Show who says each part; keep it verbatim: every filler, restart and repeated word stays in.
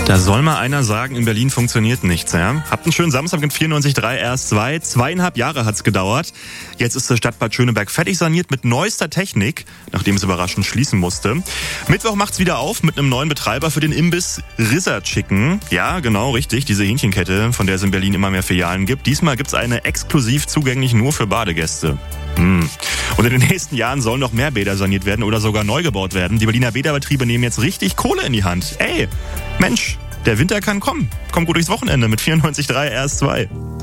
Speaker 1: Da soll mal einer sagen, in Berlin funktioniert nichts, ja? Habt einen schönen Samstag mit vierundneunzig Komma drei R S zwei. Zweieinhalb Jahre hat's gedauert. Jetzt ist das Stadtbad Schöneberg fertig saniert mit neuester Technik, nachdem es überraschend schließen musste. Mittwoch macht's wieder auf mit einem neuen Betreiber für den Imbiss Rizza Chicken. Ja, genau, richtig, diese Hähnchenkette, von der es in Berlin immer mehr Filialen gibt. Diesmal gibt's eine exklusiv zugänglich nur für Badegäste. Hm. Und in den nächsten Jahren sollen noch mehr Bäder saniert werden oder sogar neu gebaut werden. Die Berliner Bäderbetriebe nehmen jetzt richtig Kohle in die Hand. Ey, Mensch, der Winter kann kommen. Kommt gut durchs Wochenende mit vierundneunzig Komma drei R S zwei.